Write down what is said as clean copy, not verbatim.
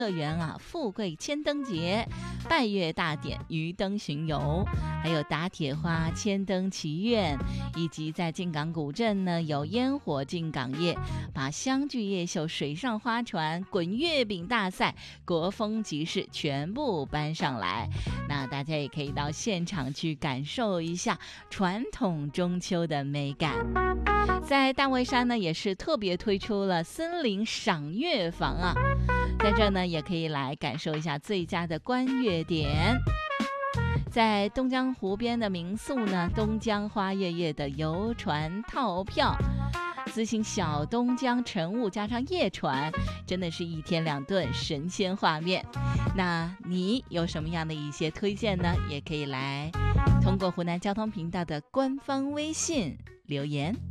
乐园啊，富贵千灯节、拜月大典、渔灯巡游，还有打铁花、千灯祈愿，以及在进港古镇呢有烟火进港夜、把湘剧夜秀、水上花船、滚月饼大赛、国风集市全部搬上来。那大家也可以到现场去感受一下传统中秋的美感。在大围山呢，也是特别推出了森林赏月坊啊，在这呢也可以来感受一下最佳的观月点。在东江湖边的民宿呢，东江花月夜的游船套票，自行小东江晨雾加上夜船，真的是一天2顿神仙画面。那你有什么样的一些推荐呢？也可以来通过湖南交通频道的官方微信留言。